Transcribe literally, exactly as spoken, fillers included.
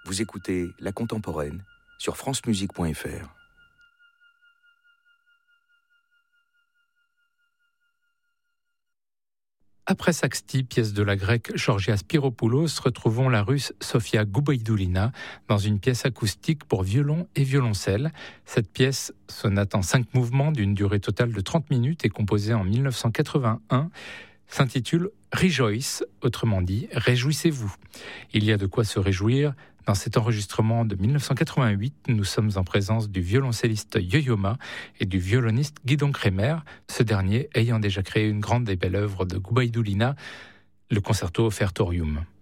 Vous écoutez La Contemporaine sur francemusique point f r. Après Saxti, pièce de la grecque Georgias Spiropoulos, retrouvons la russe Sofia Goubaïdoulina dans une pièce acoustique pour violon et violoncelle. Cette pièce, sonate en cinq mouvements d'une durée totale de trente minutes, est composée en dix-neuf cent quatre-vingt-un, s'intitule Rejoice, autrement dit Réjouissez-vous. Il y a de quoi se réjouir. Dans cet enregistrement de dix-neuf cent quatre-vingt-huit, nous sommes en présence du violoncelliste Yo-Yo Ma et du violoniste Guidon Kremer, ce dernier ayant déjà créé une grande et belle œuvre de Goubaïdoulina, le Concerto Offertorium.